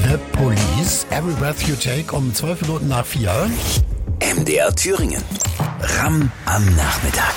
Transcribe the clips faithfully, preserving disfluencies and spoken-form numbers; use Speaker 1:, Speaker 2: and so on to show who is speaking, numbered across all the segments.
Speaker 1: The Police, Every Breath You Take, um zwölf Minuten nach vier.
Speaker 2: M D R Thüringen. Ram am Nachmittag.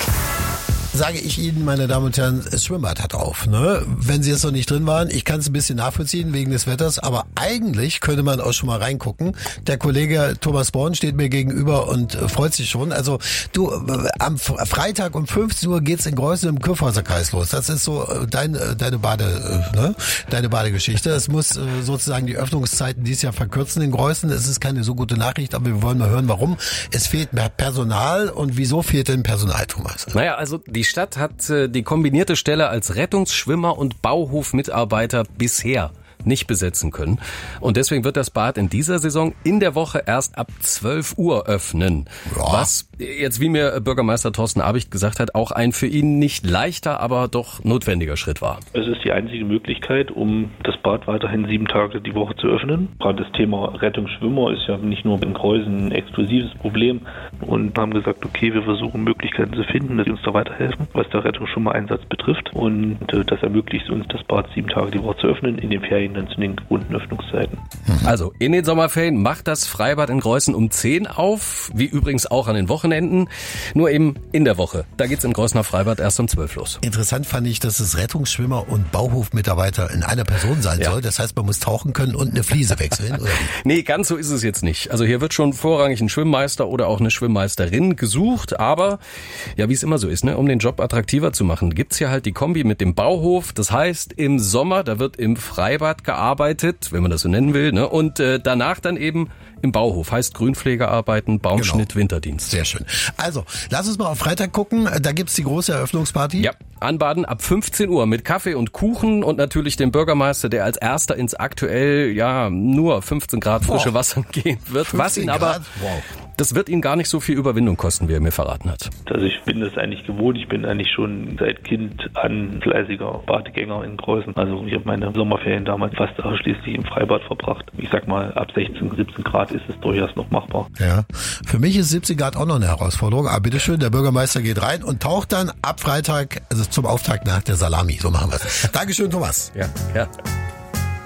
Speaker 1: Sage ich Ihnen, meine Damen und Herren, das Schwimmbad hat auf. Ne? Wenn Sie jetzt noch nicht drin waren, ich kann es ein bisschen nachvollziehen wegen des Wetters, aber eigentlich könnte man auch schon mal reingucken. Der Kollege Thomas Born steht mir gegenüber und äh, freut sich schon. Also du, äh, am Freitag um fünfzehn Uhr geht's in Greußen im Kurpfalzerkreis los. Das ist so äh, dein, äh, deine Bade, äh, ne? deine Badegeschichte. Es muss äh, sozusagen die Öffnungszeiten dieses Jahr verkürzen in Greußen. Es ist keine so gute Nachricht, aber wir wollen mal hören, warum. Es fehlt mehr Personal und wieso fehlt denn Personal, Thomas?
Speaker 3: Naja, also die Die Stadt hat äh, die kombinierte Stelle als Rettungsschwimmer und Bauhofmitarbeiter bisher nicht besetzen können. Und deswegen wird das Bad in dieser Saison in der Woche erst ab zwölf Uhr öffnen. Ja. Was jetzt, wie mir Bürgermeister Thorsten Abicht gesagt hat, auch ein für ihn nicht leichter, aber doch notwendiger Schritt war.
Speaker 4: Es ist die einzige Möglichkeit, um das Bad weiterhin sieben Tage die Woche zu öffnen. Gerade das Thema Rettungsschwimmer ist ja nicht nur in Greußen ein exklusives Problem und haben gesagt, okay, wir versuchen Möglichkeiten zu finden, dass sie uns da weiterhelfen, was der Rettungsschwimmer-Einsatz betrifft. Und äh, das ermöglicht uns, das Bad sieben Tage die Woche zu öffnen, in den Ferien dann zu den gewohnten Öffnungszeiten.
Speaker 3: Also in den Sommerferien macht das Freibad in Greußen um zehn auf, wie übrigens auch an den Wochenenden, nur eben in der Woche. Da geht's im Greußener Freibad erst um zwölf los.
Speaker 1: Interessant fand ich, dass es Rettungsschwimmer und Bauhofmitarbeiter in einer Person sein ja. soll. Das heißt, man muss tauchen können und eine Fliese wechseln, oder wie?
Speaker 3: Nee, ganz so ist es jetzt nicht. Also hier wird schon vorrangig ein Schwimmmeister oder auch eine Schwimmmeisterin gesucht, aber ja, wie es immer so ist, ne, um den Job attraktiver zu machen, gibt's hier halt die Kombi mit dem Bauhof. Das heißt, im Sommer, da wird im Freibad gearbeitet, wenn man das so nennen will, ne? Und äh, danach dann eben im Bauhof. Heißt Grünpflegearbeiten, Baumschnitt, genau. Winterdienst.
Speaker 1: Sehr schön. Also, lass uns mal auf Freitag gucken. Da gibt's die große Eröffnungsparty.
Speaker 3: Ja, anbaden ab fünfzehn Uhr mit Kaffee und Kuchen und natürlich dem Bürgermeister, der als erster ins aktuell ja nur fünfzehn Grad frische wow. Wasser gehen wird. Was ihn aber, wow. das wird ihn gar nicht so viel Überwindung kosten, wie er mir verraten hat.
Speaker 4: Also ich bin das eigentlich gewohnt. Ich bin eigentlich schon seit Kind an fleißiger Badegänger in Greußen. Also ich habe meine Sommerferien damals fast ausschließlich im Freibad verbracht. Ich sag mal, ab sechzehn, siebzehn Grad ist es durchaus noch machbar.
Speaker 1: Ja, für mich ist siebzehn Grad auch noch eine Herausforderung. Aber bitteschön, der Bürgermeister geht rein und taucht dann ab Freitag, also zum Auftakt nach der Salami. So machen wir es. Dankeschön, Thomas.
Speaker 3: Ja, ja.